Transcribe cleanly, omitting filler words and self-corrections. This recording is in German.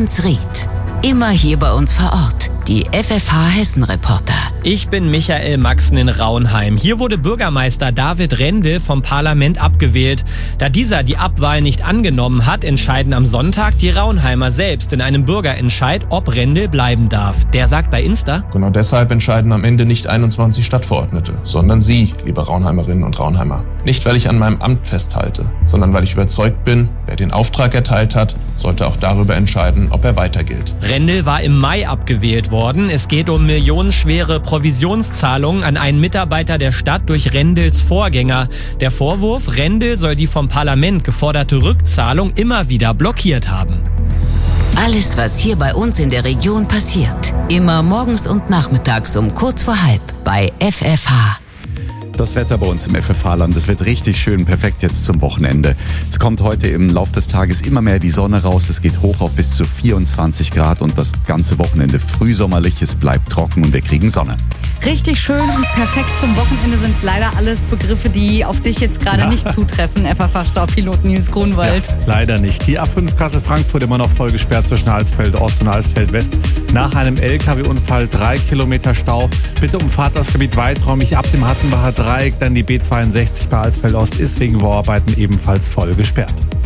Jens-Ried. Immer hier bei uns vor Ort. Die FFH Hessen-Reporter. Ich bin Michael Maxen in Raunheim. Hier wurde Bürgermeister David Rendel vom Parlament abgewählt. Da dieser die Abwahl nicht angenommen hat, entscheiden am Sonntag die Raunheimer selbst in einem Bürgerentscheid, ob Rendel bleiben darf. Der sagt bei Insta: Genau deshalb entscheiden am Ende nicht 21 Stadtverordnete, sondern Sie, liebe Raunheimerinnen und Raunheimer. Nicht, weil ich an meinem Amt festhalte, sondern weil ich überzeugt bin, wer den Auftrag erteilt hat, sollte auch darüber entscheiden, ob er weiter gilt. Rendel war im Mai abgewählt worden. Es geht um millionenschwere Provisionszahlungen an einen Mitarbeiter der Stadt durch Rendels Vorgänger. Der Vorwurf: Rendel soll die vom Parlament geforderte Rückzahlung immer wieder blockiert haben. Alles, was hier bei uns in der Region passiert. Immer morgens und nachmittags um kurz vor halb bei FFH. Das Wetter bei uns im FFH-Land, es wird richtig schön, perfekt jetzt zum Wochenende. Es kommt heute im Laufe des Tages immer mehr die Sonne raus, es geht hoch auf bis zu 24 Grad und das ganze Wochenende frühsommerlich, es bleibt trocken und wir kriegen Sonne. Richtig schön und perfekt zum Wochenende sind leider alles Begriffe, die auf dich jetzt gerade nicht zutreffen, FFH-Staubpilot Nils Grunwald. Ja, leider nicht. Die A5 Kassel-Frankfurt immer noch voll gesperrt zwischen Alsfeld Ost und Alsfeld West. Nach einem LKW-Unfall 3 Kilometer Stau. Bitte umfahrt das Gebiet weiträumig ab dem Hattenbacher Dreieck. Dann die B62 bei Alsfeld Ost ist wegen Bauarbeiten ebenfalls voll gesperrt.